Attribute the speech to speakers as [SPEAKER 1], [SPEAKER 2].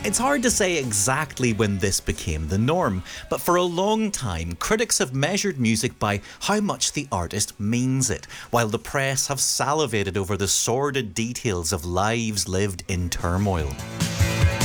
[SPEAKER 1] It's hard to say exactly when this became the norm, but for a long time, critics have measured music by how much the artist means it, while the press have salivated over the sordid details of lives lived in turmoil.